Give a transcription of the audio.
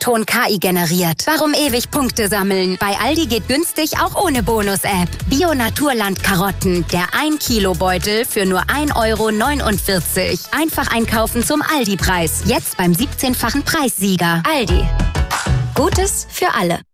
O-Ton KI generiert. Warum ewig Punkte sammeln? Bei Aldi geht günstig auch ohne Bonus-App. Bio-Naturland-Karotten. Der 1-Kilo-Beutel für nur 1,49 €. Einfach einkaufen zum Aldi-Preis. Jetzt beim 17-fachen Preissieger. Aldi. Gutes für alle.